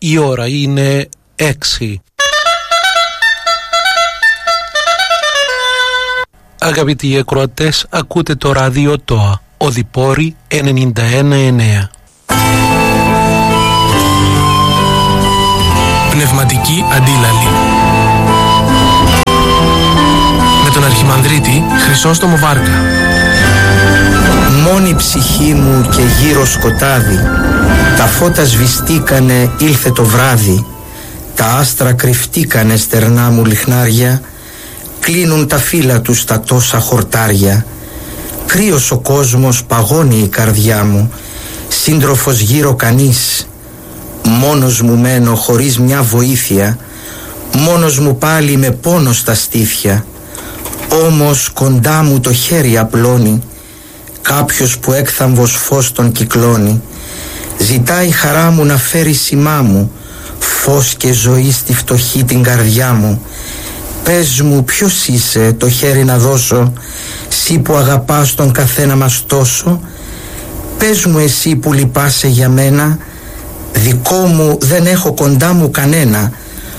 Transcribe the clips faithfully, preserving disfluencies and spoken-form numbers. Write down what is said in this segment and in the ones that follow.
Η ώρα είναι έξι. Αγαπητοί ακροατές, ακούτε το ράδιο ΤΟΑ, Οδυπόρη ενενήντα ένα εννέα. Πνευματική αντίλαλη με τον Αρχιμανδρίτη Χρυσόστομο Βάρκα. Μόνη ψυχή μου και γύρω σκοτάδι, τα φώτα σβηστήκανε, ήλθε το βράδυ, τα άστρα κρυφτήκανε στερνά μου λιχνάρια, κλείνουν τα φύλλα τους τα τόσα χορτάρια. Κρύος ο κόσμος, παγώνει η καρδιά μου, σύντροφος γύρω κανείς. Μόνος μου μένω χωρίς μια βοήθεια, μόνος μου πάλι με πόνο στα στήθια. Όμως κοντά μου το χέρι απλώνει κάποιος που έκθαμβος φως τον κυκλώνει. Ζητάει χαρά μου να φέρει σημά μου, φως και ζωή στη φτωχή την καρδιά μου. Πες μου ποιος είσαι, το χέρι να δώσω, σύ που αγαπάς τον καθένα μας τόσο. Πες μου εσύ που λυπάσαι για μένα, δικό μου δεν έχω κοντά μου κανένα.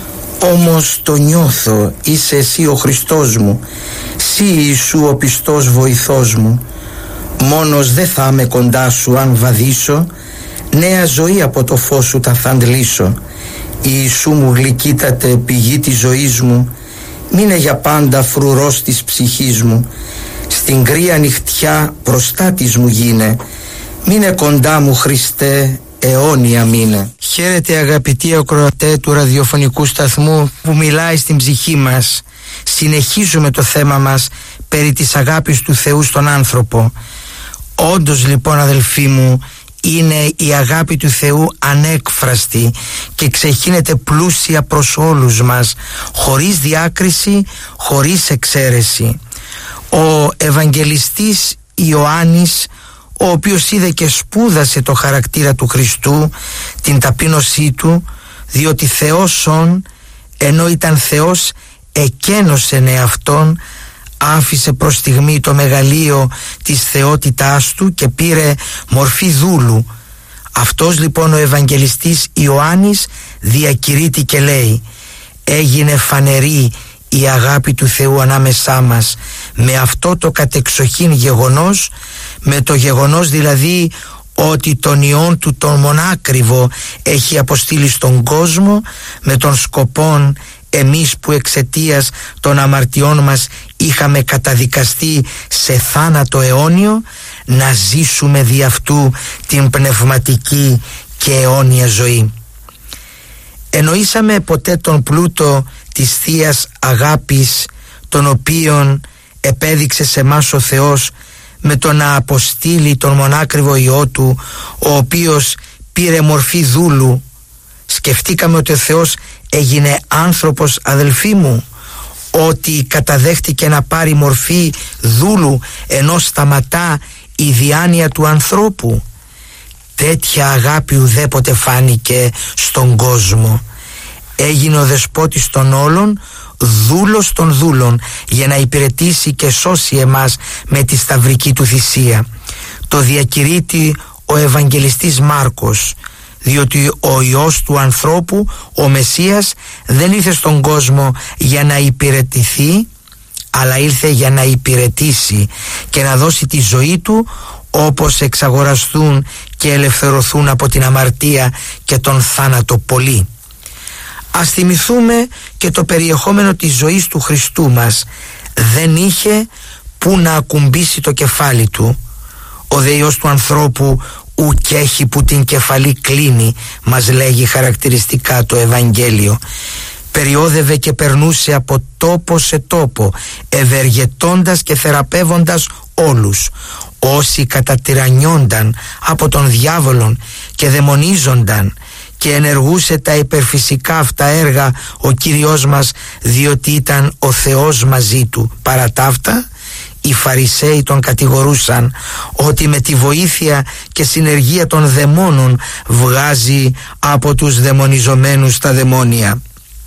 Όμως το νιώθω, είσαι εσύ ο Χριστός μου, σύ Ιησού ο πιστός βοηθός μου. Μόνος δεν θα είμαι κοντά σου αν βαδίσω, νέα ζωή από το φως σου τα θα αντλήσω. Ιησού μου γλυκύτατε πηγή της ζωής μου, μείνε για πάντα φρουρός της ψυχής μου. Στην κρύα νυχτιά προστάτης μου γίνε, μείνε κοντά μου Χριστέ, αιώνια μείνε. Χαίρετε αγαπητοί ακροατέ του ραδιοφωνικού σταθμού που μιλάει στην ψυχή μας. Συνεχίζουμε το θέμα μας περί της αγάπης του Θεού στον άνθρωπο. Όντως λοιπόν αδελφοί μου, είναι η αγάπη του Θεού ανέκφραστη και ξεχύνεται πλούσια προς όλους μας, χωρίς διάκριση, χωρίς εξαίρεση. Ο Ευαγγελιστής Ιωάννης, ο οποίος είδε και σπούδασε το χαρακτήρα του Χριστού, την ταπείνωσή του, διότι Θεός ον, ενώ ήταν Θεός, εκένωσεν εαυτόν, άφησε προς στιγμή το μεγαλείο της θεότητάς του και πήρε μορφή δούλου. Αυτός λοιπόν ο Ευαγγελιστής Ιωάννης διακηρύττει και λέει: έγινε φανερή η αγάπη του Θεού ανάμεσά μας με αυτό το κατεξοχήν γεγονός, με το γεγονός δηλαδή ότι τον Υιόν του τον μονάκριβο έχει αποστείλει στον κόσμο, με τον σκοπόν εμείς που εξαιτίας των αμαρτιών μας είχαμε καταδικαστεί σε θάνατο αιώνιο, να ζήσουμε δι' αυτού την πνευματική και αιώνια ζωή. Εννοήσαμε ποτέ τον πλούτο της Θείας Αγάπης, τον οποίον επέδειξε σε μας ο Θεός με το να αποστείλει τον μονάκριβο Υιό του, ο οποίος πήρε μορφή δούλου. Σκεφτήκαμε ότι ο Θεός έγινε άνθρωπος, αδελφοί μου, ότι καταδέχτηκε να πάρει μορφή δούλου ενώ σταματά η διάνοια του ανθρώπου. Τέτοια αγάπη ουδέποτε φάνηκε στον κόσμο. Έγινε ο δεσπότης των όλων, δούλος των δούλων, για να υπηρετήσει και σώσει εμάς με τη σταυρική του θυσία. Το διακηρύττει ο Ευαγγελιστής Μάρκος, διότι ο Υιός του ανθρώπου, ο Μεσσίας, δεν ήρθε στον κόσμο για να υπηρετηθεί, αλλά ήρθε για να υπηρετήσει και να δώσει τη ζωή του, όπως εξαγοραστούν και ελευθερωθούν από την αμαρτία και τον θάνατο πολλοί. Ας θυμηθούμε και το περιεχόμενο της ζωής του Χριστού μας. Δεν είχε που να ακουμπήσει το κεφάλι του. Ο δε Υιός του ανθρώπου ουκ έχει που την κεφαλή κλείνει, μας λέγει χαρακτηριστικά το Ευαγγέλιο. Περιόδευε και περνούσε από τόπο σε τόπο, ευεργετώντας και θεραπεύοντας όλους. Όσοι κατατυραννιόνταν από τον διάβολον και δαιμονίζονταν, και ενεργούσε τα υπερφυσικά αυτά έργα ο Κύριος μας, διότι ήταν ο Θεός μαζί του. Παρά ταύτα, οι Φαρισαίοι τον κατηγορούσαν ότι με τη βοήθεια και συνεργεία των δαιμόνων βγάζει από τους δαιμονιζομένους τα δαιμόνια.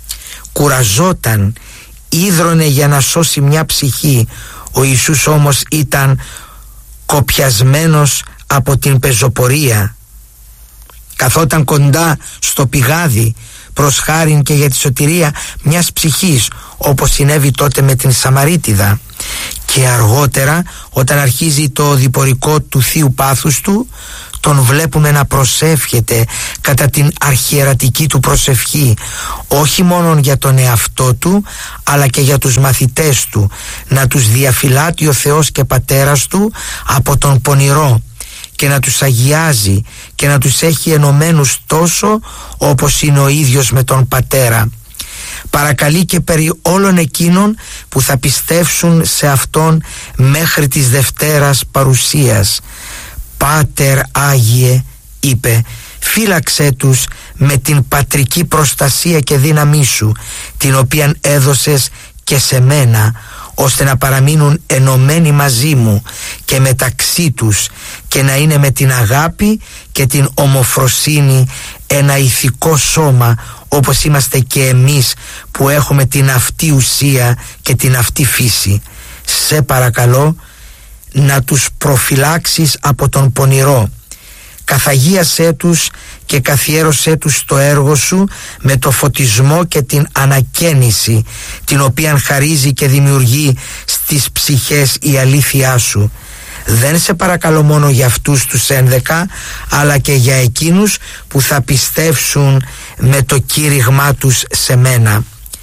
Κουραζόταν, ίδρωνε για να σώσει μια ψυχή. Ο Ιησούς όμως ήταν κοπιασμένος από την πεζοπορία. καθόταν κοντά στο πηγάδι προς χάριν και για τη σωτηρία μιας ψυχής, όπως συνέβη τότε με την Σαμαρίτιδα. Και αργότερα, όταν αρχίζει το διπορικό του θείου πάθους του, τον βλέπουμε να προσεύχεται κατά την αρχιερατική του προσευχή, όχι μόνο για τον εαυτό του, αλλά και για τους μαθητές του, να τους διαφυλάτει ο Θεός και Πατέρας του από τον πονηρό και να τους αγιάζει και να τους έχει ενωμένους τόσο όπως είναι ο ίδιος με τον Πατέρα. Παρακαλεί και περί όλων εκείνων που θα πιστεύσουν σε Αυτόν μέχρι της Δευτέρας παρουσίας. «Πάτερ Άγιε», είπε, «φύλαξέ τους με την πατρική προστασία και δύναμή σου, την οποία έδωσες και σε μένα, ώστε να παραμείνουν ενωμένοι μαζί μου και μεταξύ τους και να είναι με την αγάπη και την ομοφροσύνη ένα ηθικό σώμα, όπως είμαστε και εμείς που έχουμε την αυτή ουσία και την αυτή φύση. Σε παρακαλώ να τους προφυλάξεις από τον πονηρό. Καθαγίασέ τους και καθιέρωσέ τους στο έργο σου με το φωτισμό και την ανακαίνιση, την οποία χαρίζει και δημιουργεί στις ψυχές η αλήθειά σου. Δεν σε παρακαλώ μόνο για αυτούς τους ένδεκα, αλλά και για εκείνους που θα πιστεύσουν με το κήρυγμά τους σε μένα».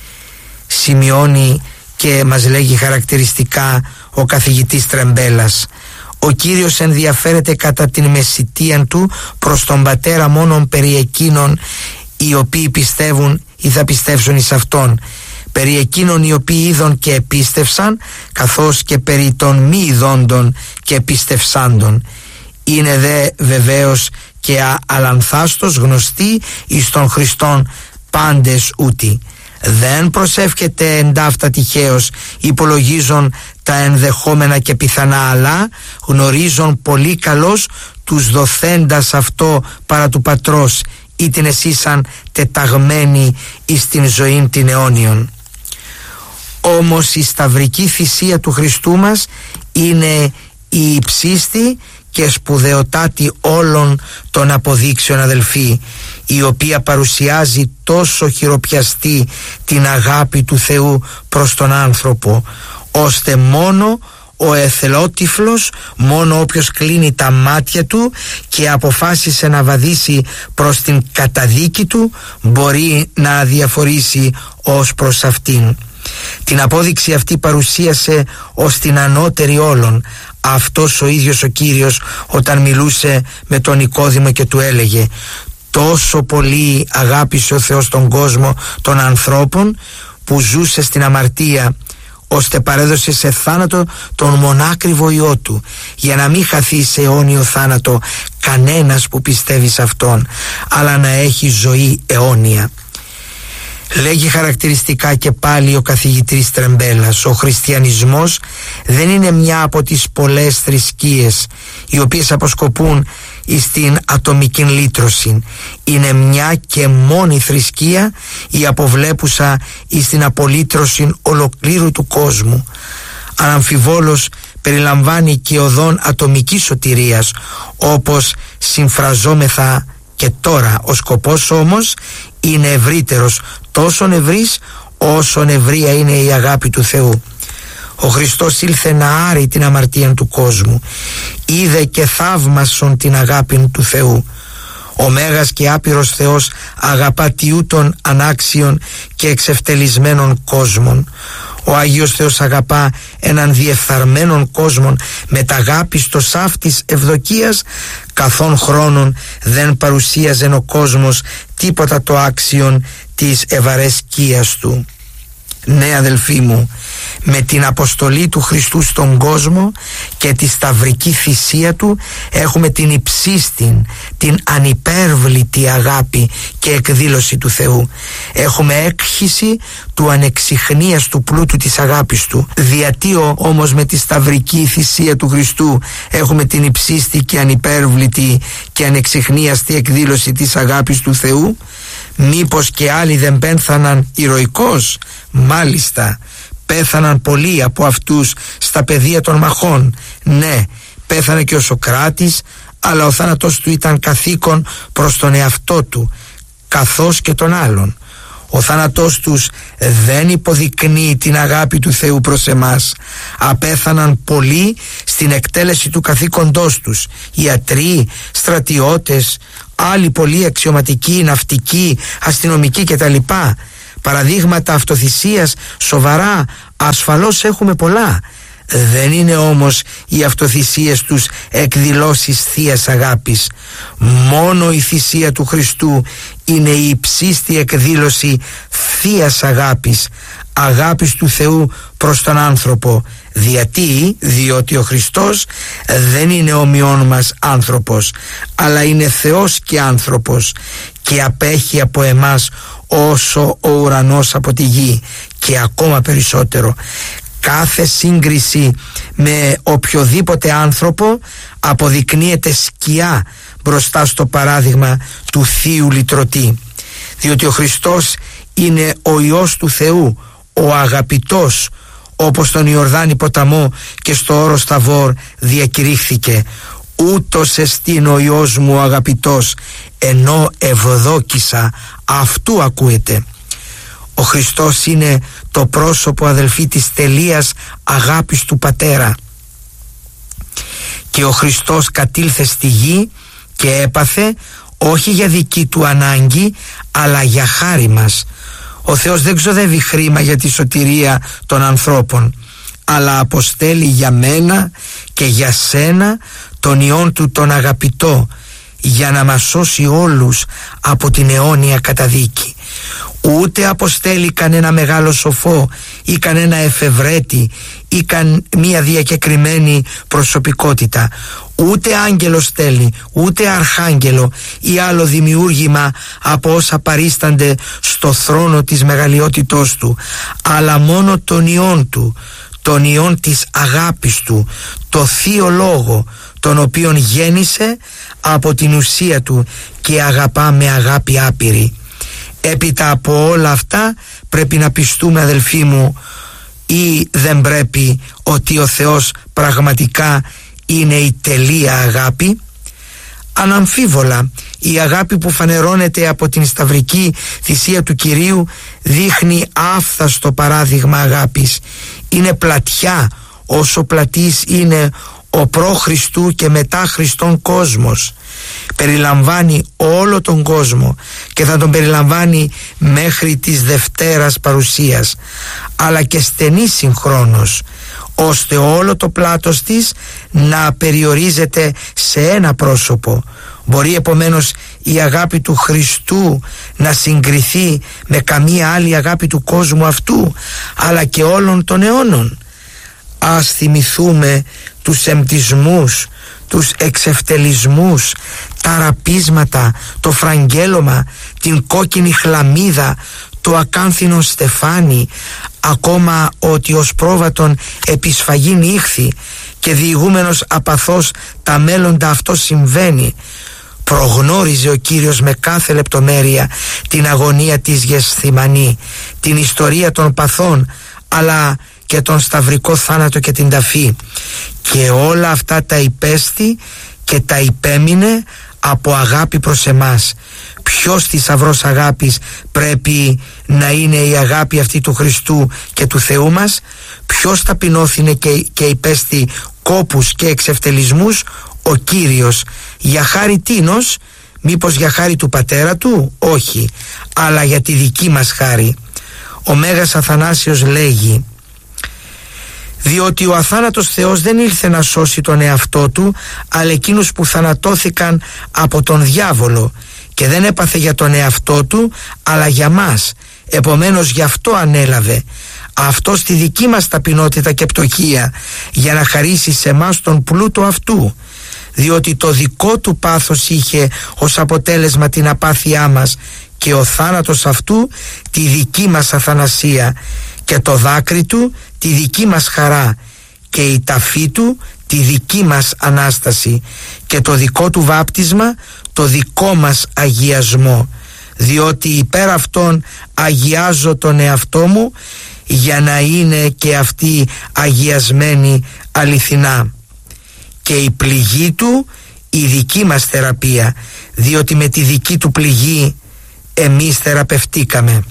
Σημειώνει και μας λέγει χαρακτηριστικά ο καθηγητής Τρεμπέλας: «Ο Κύριος ενδιαφέρεται κατά την μεσιτεία του προς τον Πατέρα μόνον περί εκείνων οι οποίοι πιστεύουν ή θα πιστεύσουν εις Αυτόν, περί εκείνων οι οποίοι είδον και επίστευσαν, καθώς και περί των μη ειδόντων και επίστευσάντων. Είναι δε βεβαίως και αλανθάστος γνωστή εις των Χριστών πάντες ούτι. Δεν προσεύχεται εντάφτα τυχαίως, υπολογίζον τα ενδεχόμενα και πιθανά, αλλά γνωρίζον πολύ καλώς τους δοθέντας αυτό παρά του Πατρός, ή την εσύσαν τεταγμένοι εις την ζωήν την αιώνιον». Όμως η σταυρική θυσία του Χριστού μας είναι η υψίστη και σπουδαιοτάτη όλων των αποδείξεων, αδελφοί, η οποία παρουσιάζει τόσο χειροπιαστή την αγάπη του Θεού προς τον άνθρωπο, ώστε μόνο ο εθελότυφλος, μόνο όποιος κλείνει τα μάτια του και αποφάσισε να βαδίσει προς την καταδίκη του, μπορεί να αδιαφορήσει ως προς αυτήν. Την απόδειξη αυτή παρουσίασε ως την ανώτερη όλων αυτός ο ίδιος ο Κύριος, όταν μιλούσε με τον Νικόδημο και του έλεγε: «Τόσο πολύ αγάπησε ο Θεός τον κόσμο των ανθρώπων που ζούσε στην αμαρτία, ώστε παρέδωσε σε θάνατο τον μονάκριβο Υιό Του, για να μην χαθεί σε αιώνιο θάνατο κανένας που πιστεύει σε Αυτόν, αλλά να έχει ζωή αιώνια». Λέγει χαρακτηριστικά και πάλι ο καθηγητής Τρεμπέλας: «Ο χριστιανισμός δεν είναι μια από τις πολλές θρησκείες οι οποίες αποσκοπούν στην ατομική λύτρωση. Είναι μια και μόνη θρησκεία, η αποβλέπουσα στην απολύτρωση ολοκλήρου του κόσμου. Αναμφιβόλως περιλαμβάνει και οδόν ατομικής σωτηρίας, όπως συμφραζόμεθα και τώρα. Ο σκοπός όμως είναι ευρύτερος, τόσο ευρύς όσον ευρεία είναι η αγάπη του Θεού. Ο Χριστός ήλθε να άρει την αμαρτία του κόσμου, είδε και θαύμασον την αγάπη του Θεού. Ο Μέγας και άπειρος Θεός αγαπά τιούτων ανάξιων και εξευτελισμένων κόσμων. Ο Άγιος Θεός αγαπά έναν διεφθαρμένον κόσμον με τα αγάπη στο σάφτης ευδοκίας, καθόν χρόνων δεν παρουσίαζε ο κόσμος τίποτα το άξιον της ευαρέσκειας του. Ναι, αδελφοί μου, με την αποστολή του Χριστού στον κόσμο και τη σταυρική θυσία του έχουμε την υψίστην, την ανυπέρβλητη αγάπη και εκδήλωση του Θεού. Έχουμε έκχυση του ανεξιχνίαστου πλούτου της αγάπης του. Διατί όμως με τη σταυρική θυσία του Χριστού έχουμε την υψίστη και ανυπέρβλητη και ανεξιχνίαστη εκδήλωση της αγάπης του Θεού? Μήπως και άλλοι δεν πέθαναν ηρωικώς? Μάλιστα, πέθαναν πολλοί από αυτούς στα πεδία των μαχών. Ναι, πέθανε και ο Σοκράτης, αλλά ο θάνατος του ήταν καθήκον προς τον εαυτό του καθώς και τον άλλον. Ο θάνατός τους δεν υποδεικνύει την αγάπη του Θεού προς εμάς. Απέθαναν πολλοί στην εκτέλεση του καθήκοντός τους, ιατροί, στρατιώτες, άλλοι πολλοί αξιωματικοί, ναυτικοί, αστυνομικοί κτλ. Παραδείγματα αυτοθυσίας σοβαρά ασφαλώς έχουμε πολλά. Δεν είναι όμως οι αυτοθυσίες τους εκδηλώσεις θείας αγάπης. Μόνο η θυσία του Χριστού είναι η υψίστη εκδήλωση θείας αγάπης, αγάπης του Θεού προς τον άνθρωπο. Γιατί, διότι ο Χριστός δεν είναι ομοιόν μας άνθρωπος, αλλά είναι Θεός και άνθρωπος και απέχει από εμάς όσο ο ουρανός από τη γη και ακόμα περισσότερο. Κάθε σύγκριση με οποιοδήποτε άνθρωπο αποδεικνύεται σκιά μπροστά στο παράδειγμα του Θείου Λυτρωτή, διότι ο Χριστός είναι ο Υιός του Θεού, ο αγαπητός, όπως στον Ιορδάνη ποταμό και στο όρος Ταβόρ διακηρύχθηκε: ούτως εστίν ο Υιός μου ο αγαπητός, ενώ ευδόκησα. Αυτού ακούεται. Ο Χριστός είναι το πρόσωπο, αδελφοί, της τελείας αγάπης του Πατέρα, και ο Χριστός κατήλθε στη γη και έπαθε όχι για δική του ανάγκη, αλλά για χάρη μας. Ο Θεός δεν ξοδεύει χρήμα για τη σωτηρία των ανθρώπων, αλλά αποστέλει για μένα και για σένα τον Υιόν του τον αγαπητό, για να μας σώσει όλους από την αιώνια καταδίκη. Ούτε αποστέλει κανένα μεγάλο σοφό ή κανένα εφευρέτη ή καν μία διακεκριμένη προσωπικότητα, ούτε άγγελο στέλνει, ούτε αρχάγγελο ή άλλο δημιούργημα από όσα παρίστανται στο θρόνο της μεγαλειότητός του, αλλά μόνο τον Υιόν του, τον Υιόν της αγάπης του, το Θείο Λόγο, τον οποίον γέννησε από την ουσία του και αγαπά με αγάπη άπειρη. Έπειτα από όλα αυτά πρέπει να πιστούμε, αδελφοί μου, ή δεν πρέπει, ότι ο Θεός πραγματικά είναι η τελεία αγάπη? Αναμφίβολα η αγάπη που φανερώνεται από την σταυρική θυσία του Κυρίου δείχνει άφθαστο παράδειγμα αγάπης. Είναι πλατιά όσο πλατής είναι ο προ-Χριστού και μετά Χριστόν κόσμος. Περιλαμβάνει όλο τον κόσμο και θα τον περιλαμβάνει μέχρι της Δευτέρας παρουσίας, αλλά και στενή συγχρόνως, ώστε όλο το πλάτος της να περιορίζεται σε ένα πρόσωπο. Μπορεί επομένως η αγάπη του Χριστού να συγκριθεί με καμία άλλη αγάπη του κόσμου αυτού, αλλά και όλων των αιώνων. Ας θυμηθούμε τους εμπτισμούς, τους εξευτελισμούς, τα ραπίσματα, το φραγγέλωμα, την κόκκινη χλαμίδα, το ακάνθινο στεφάνι, ακόμα ότι ως πρόβατον επισφαγήν ήχθη και διηγούμενος απαθώς τα μέλλοντα αυτό συμβαίνει. Προγνώριζε ο Κύριος με κάθε λεπτομέρεια την αγωνία της Γεσθημανή, την ιστορία των παθών, αλλά και τον σταυρικό θάνατο και την ταφή, και όλα αυτά τα υπέστη και τα υπέμεινε από αγάπη προς εμάς. Ποιος θησαυρός αγάπης πρέπει να είναι η αγάπη αυτή του Χριστού και του Θεού μας? Ποιος ταπεινώθηνε και, και υπέστη κόπους και εξευτελισμούς? Ο Κύριος. Για χάρη τίνος? Μήπως για χάρη του Πατέρα του? Όχι, αλλά για τη δική μας χάρη. Ο Μέγας Αθανάσιος λέγει: διότι ο αθάνατος Θεός δεν ήλθε να σώσει τον εαυτό του, αλλά εκείνους που θανατώθηκαν από τον διάβολο, και δεν έπαθε για τον εαυτό του, αλλά για μας. Επομένως γι' αυτό ανέλαβε αυτό στη δική μας ταπεινότητα και πτωχία, για να χαρίσει σε μας τον πλούτο αυτού. Διότι το δικό του πάθος είχε ως αποτέλεσμα την απάθειά μας, και ο θάνατος αυτού τη δική μας αθανασία, και το δάκρυ του τη δική μας χαρά, και η ταφή του τη δική μας Ανάσταση, και το δικό του βάπτισμα το δικό μας αγιασμό. Διότι υπέρ αυτών αγιάζω τον εαυτό μου, για να είναι και αυτοί αγιασμένοι αληθινά. Και η πληγή του η δική μας θεραπεία, διότι με τη δική του πληγή εμείς θεραπευτήκαμε.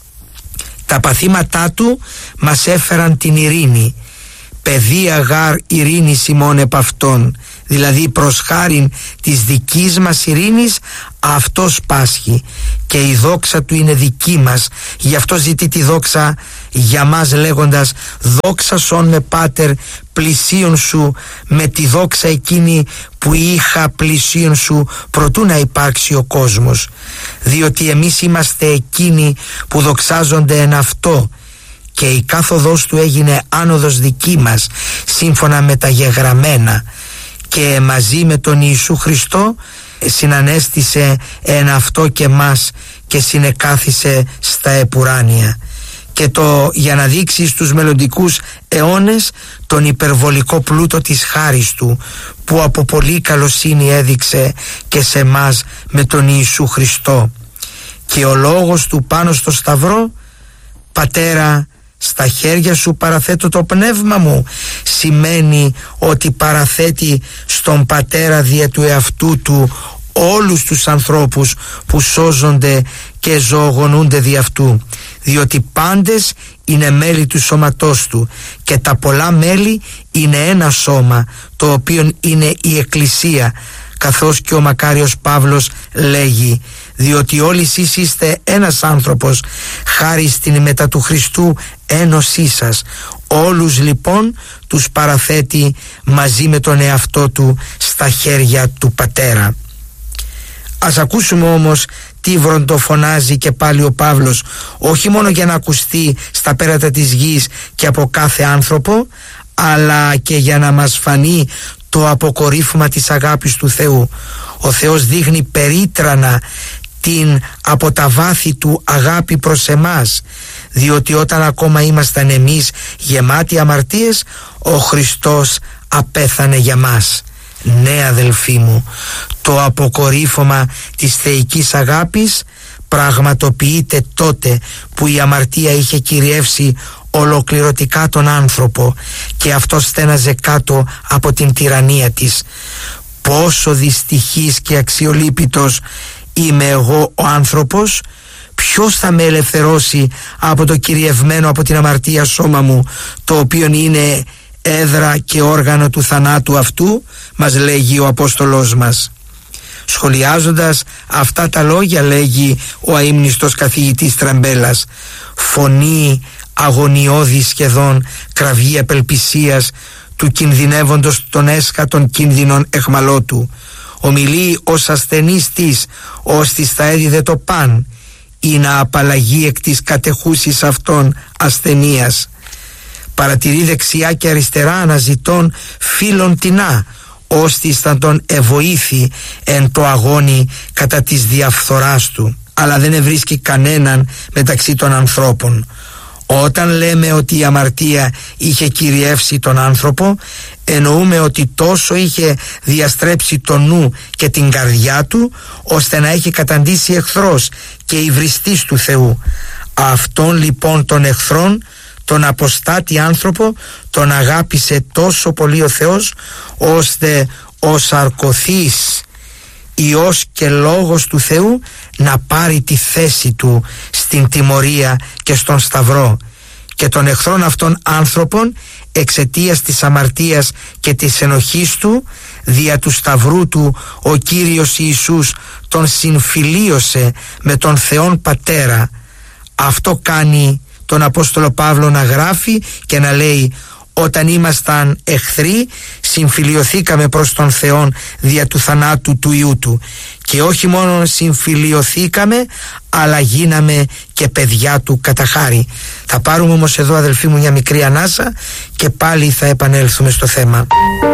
Τα παθήματά του μας έφεραν την ειρήνη. Παιδεία γάρ ειρήνης ημών επ' αυτόν, δηλαδή προς χάριν της δικής μας ειρήνης αυτός πάσχει και η δόξα του είναι δική μας. Γι' αυτό ζητεί τη δόξα για μας λέγοντας δόξα σον με πάτερ πλησίον σου με τη δόξα εκείνη που είχα πλησίον σου προτού να υπάρξει ο κόσμος, διότι εμείς είμαστε εκείνοι που δοξάζονται εν αυτό και η κάθοδος του έγινε άνοδος δική μας σύμφωνα με τα γεγραμμένα και μαζί με τον Ιησού Χριστό συνανέστησε εν αυτό και μας και συνεκάθισε στα επουράνια. Και το για να δείξει στους μελλοντικούς αιώνες τον υπερβολικό πλούτο της χάρις του που από πολύ καλοσύνη έδειξε και σε μας με τον Ιησού Χριστό. Και ο λόγος του πάνω στο σταυρό, Πατέρα, στα χέρια σου παραθέτω το πνεύμα μου, σημαίνει ότι παραθέτει στον Πατέρα δια του εαυτού του όλους τους ανθρώπους που σώζονται και ζωογονούνται δι' αυτού, διότι πάντες είναι μέλη του σώματός του και τα πολλά μέλη είναι ένα σώμα, το οποίο είναι η Εκκλησία, καθώς και ο μακάριος Παύλος λέγει, διότι όλοι εσείς είστε ένας άνθρωπος χάρη στην μετά του Χριστού ένωσή σας. Όλους λοιπόν τους παραθέτει μαζί με τον εαυτό του στα χέρια του Πατέρα. Ας ακούσουμε όμως τι βροντοφωνάζει και πάλι ο Παύλος, όχι μόνο για να ακουστεί στα πέρατα της γης και από κάθε άνθρωπο, αλλά και για να μας φανεί το αποκορύφωμα της αγάπης του Θεού. Ο Θεός δείχνει περίτρανα την από τα βάθη του αγάπη προς εμάς, διότι όταν ακόμα ήμασταν εμείς γεμάτοι αμαρτίες, ο Χριστός απέθανε για μας. Ναι αδελφοί μου, το αποκορύφωμα της θεϊκής αγάπης πραγματοποιείται τότε που η αμαρτία είχε κυριεύσει ολοκληρωτικά τον άνθρωπο και αυτός στέναζε κάτω από την τυραννία της. Πόσο δυστυχής και αξιολύπητος είμαι εγώ ο άνθρωπος, ποιος θα με ελευθερώσει από το κυριευμένο από την αμαρτία σώμα μου, το οποίο είναι έδρα και όργανο του θανάτου αυτού, μας λέγει ο Απόστολος μας. Σχολιάζοντας αυτά τα λόγια λέγει ο αείμνηστος καθηγητής Τραμπέλας, φωνή αγωνιώδη σχεδόν, κραυγή απελπισίας του κινδυνεύοντος των έσχατων κίνδυνων εχμαλώτου. Ομιλεί ως ασθενής της, ως της θα έδιδε το παν, ή να απαλλαγεί εκ της κατεχούσης αυτών ασθενείας. Παρατηρεί δεξιά και αριστερά αναζητών φίλων τεινά, ώστις θα τον ευοήθη εν το αγώνι κατά της διαφθοράς του, αλλά δεν ευρίσκει κανέναν μεταξύ των ανθρώπων. Όταν λέμε ότι η αμαρτία είχε κυριεύσει τον άνθρωπο, εννοούμε ότι τόσο είχε διαστρέψει το νου και την καρδιά του, ώστε να έχει καταντήσει εχθρός και υβριστής του Θεού. Αυτόν λοιπόν τον εχθρόν, τον αποστάτη άνθρωπο, τον αγάπησε τόσο πολύ ο Θεός, ώστε ο σαρκωθής Υιός και Λόγος του Θεού να πάρει τη θέση του στην τιμωρία και στον σταυρό, και των εχθρών αυτών άνθρωπων εξαιτίας της αμαρτίας και της ενοχής του δια του σταυρού του ο Κύριος Ιησούς τον συμφιλίωσε με τον Θεόν Πατέρα. Αυτό κάνει τον Απόστολο Παύλο να γράφει και να λέει, όταν ήμασταν εχθροί συμφιλιωθήκαμε προς τον Θεόν δια του θανάτου του Υιού του, και όχι μόνο συμφιλιωθήκαμε, αλλά γίναμε και παιδιά του κατά χάρη. Θα πάρουμε όμως εδώ αδελφοί μου μια μικρή ανάσα και πάλι θα επανέλθουμε στο θέμα.